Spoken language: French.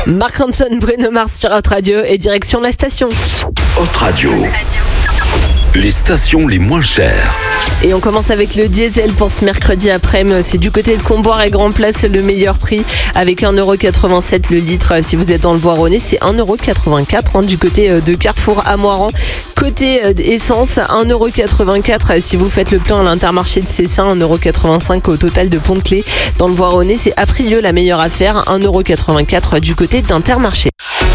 Mark Ronson, Bruno Mars sur Hot Radio et direction la station. Hot Radio. Les stations les moins chères. Et on commence avec le diesel pour ce mercredi après-midi. C'est du côté de Comboire et Grand Place le meilleur prix avec 1,87€ le litre. Si vous êtes dans le Voironnais, c'est 1,84€ du côté de Carrefour à Moiran. Côté essence, 1,84€ si vous faites le plein à l'Intermarché de Cessin, 1,85€ au total de Pont-de-Clé. Dans le Voironnais, c'est Aprieux la meilleure affaire, 1,84€ du côté d'Intermarché.